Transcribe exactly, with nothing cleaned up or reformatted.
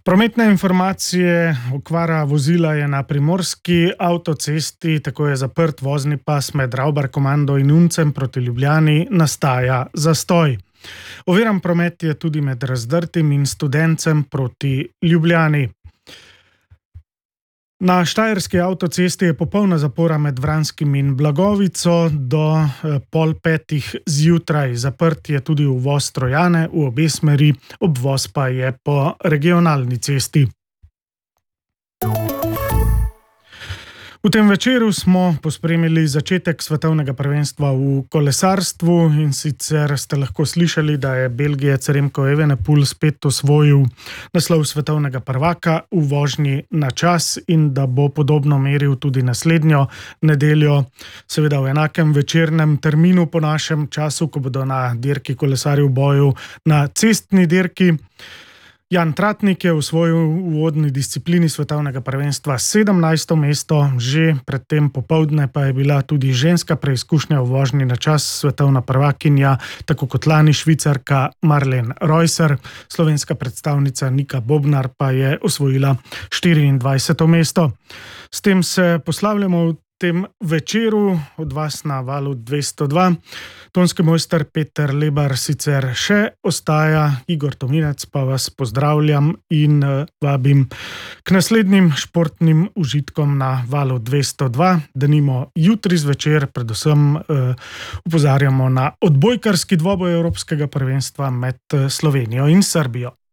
Prometne informacije. Okvara vozila je na primorski avtocesti, tako je zaprt vozni pas med Ravbar-Komando in Uncem proti Ljubljani, nastaja zastoj. Oviran promet je tudi med Razdrtim in Studencem proti Ljubljani. Na štajerski avtocesti je popolna zapora med Vranskim in Blagovico do pol petih zjutraj. Zaprt je tudi uvoz Trojane v obe smeri, obvoz pa je po regionalni cesti. V tem večeru smo pospremili začetek svetovnega prvenstva v kolesarstvu in sicer ste lahko slišali, da je Belgijec Remco Evenepoel spet osvojil naslov svetovnega prvaka v vožnji na čas in da bo podobno meril tudi naslednjo nedeljo, seveda v enakem večernem terminu po našem času, ko bodo na dirki kolesarjev v boju na cestni dirki. Jan Tratnik je v svoji uvodni disciplini svetovnega prvenstva sedemnajsto mesto, že predtem popoldne pa je bila tudi ženska preizkušnja v vožnji na čas svetovna prvakinja, tako kot lani Švicarka Marlen Reusser, slovenska predstavnica Nika Bobnar pa je osvojila štiriindvajseto mesto. S tem se poslavljamo v tem večeru od vas na valu dvesto dva. Tonski mojster Peter Lebar sicer še ostaja, Igor Tominec pa vas pozdravljam in vabim k naslednjim športnim užitkom na valu dvesto dva. Denimo jutri zvečer predvsem uh, upozarjamo na odbojkarski dvoboj Evropskega prvenstva med Slovenijo in Srbijo.